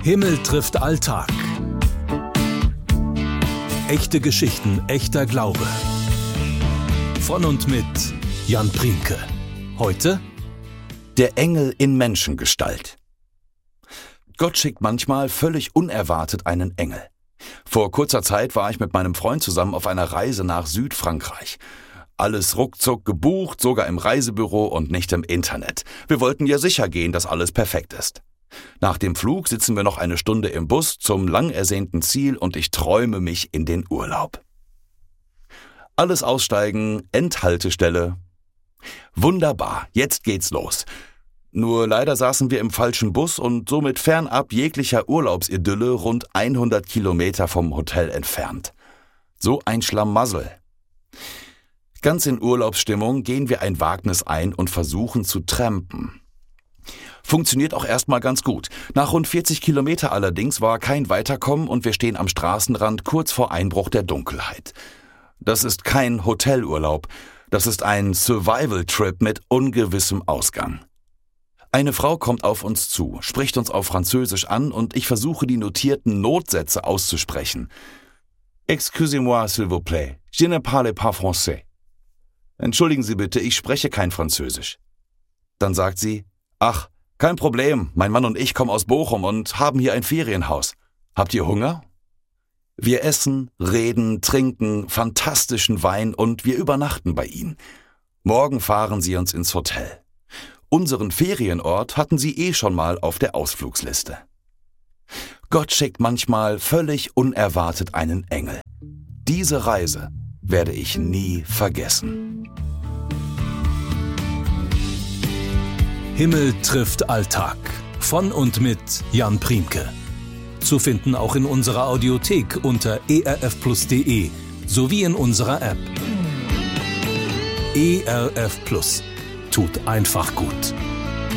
Himmel trifft Alltag. Echte Geschichten, echter Glaube. Von und mit Jan Priemke. Heute der Engel in Menschengestalt. Gott schickt manchmal völlig unerwartet einen Engel. Vor kurzer Zeit war ich mit meinem Freund zusammen auf einer Reise nach Südfrankreich. Alles ruckzuck gebucht, sogar im Reisebüro und nicht im Internet. Wir wollten ja sicher gehen, dass alles perfekt ist. Nach dem Flug sitzen wir noch eine Stunde im Bus zum lang ersehnten Ziel und ich träume mich in den Urlaub. Alles aussteigen, Endhaltestelle. Wunderbar, jetzt geht's los. Nur leider saßen wir im falschen Bus und somit fernab jeglicher Urlaubsidylle rund 100 Kilometer vom Hotel entfernt. So ein Schlamassel. Ganz in Urlaubsstimmung gehen wir ein Wagnis ein und versuchen zu trampen. Funktioniert auch erstmal ganz gut. Nach rund 40 Kilometer allerdings war kein Weiterkommen und wir stehen am Straßenrand kurz vor Einbruch der Dunkelheit. Das ist kein Hotelurlaub, das ist ein Survival-Trip mit ungewissem Ausgang. Eine Frau kommt auf uns zu, spricht uns auf Französisch an und ich versuche die notierten Notsätze auszusprechen. Excusez-moi, s'il vous plaît, je ne parle pas français. Entschuldigen Sie bitte, ich spreche kein Französisch. Dann sagt sie, ach, kein Problem, mein Mann und ich kommen aus Bochum und haben hier ein Ferienhaus. Habt ihr Hunger? Wir essen, reden, trinken, fantastischen Wein und wir übernachten bei ihnen. Morgen fahren sie uns ins Hotel. Unseren Ferienort hatten sie schon mal auf der Ausflugsliste. Gott schickt manchmal völlig unerwartet einen Engel. Diese Reise werde ich nie vergessen. Himmel trifft Alltag. Von und mit Jan Priemke. Zu finden auch in unserer Audiothek unter erfplus.de sowie in unserer App. ERF Plus. Tut einfach gut.